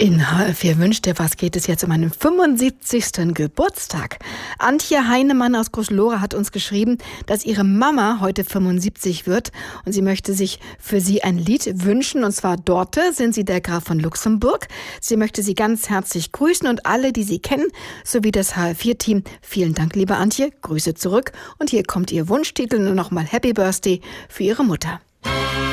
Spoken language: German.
In HR4 wünscht dir was, geht es jetzt um einen 75. Geburtstag. Antje Heinemann aus Großlora hat uns geschrieben, dass ihre Mama heute 75 wird und sie möchte sich für sie ein Lied wünschen, und zwar Dorte, sind sie der Graf von Luxemburg. Sie möchte sie ganz herzlich grüßen und alle, die sie kennen, sowie das HR4-Team. Vielen Dank, liebe Antje, Grüße zurück und hier kommt ihr Wunschtitel und nochmal Happy Birthday für ihre Mutter.